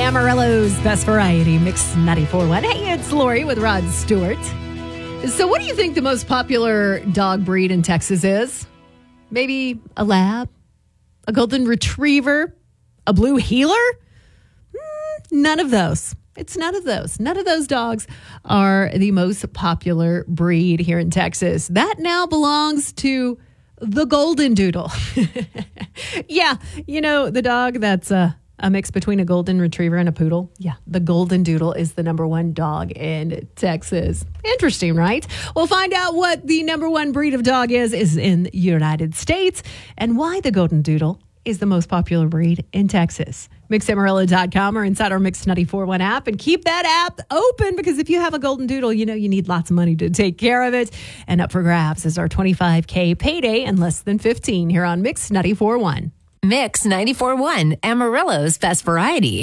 Amarillo's Best Variety, Mix 94.1. Hey, it's Lori with Rod Stewart. So what do you think the most popular dog breed in Texas is? Maybe a lab? A golden retriever? A blue heeler? None of those. It's none of those. None of those dogs are the most popular breed here in Texas. That now belongs to the golden doodle. Yeah, you know, the dog that's a mix between a golden retriever and a poodle. Yeah, the golden doodle is the number one dog in Texas. Interesting, right? We'll find out what the number one breed of dog is in the United States and why the golden doodle is the most popular breed in Texas. MixAmarillo.com or inside our Mix 94.1 app, and keep that app open because if you have a golden doodle, you know you need lots of money to take care of it. And up for grabs is our $25K payday in less than 15 here on Mix 94.1. Mix 94.1, Amarillo's Best Variety.